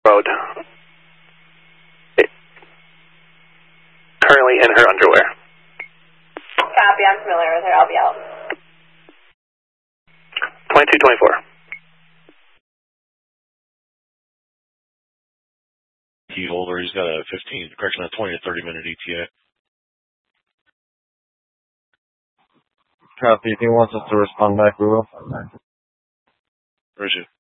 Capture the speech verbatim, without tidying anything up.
Road. Currently in her underwear. Copy, I'm familiar with her. I'll be out. twenty-two twenty-four. Key holder, he's got a fifteen, correction, a twenty to thirty minute E T A. Copy, if he wants us to respond back, we will. Where is he?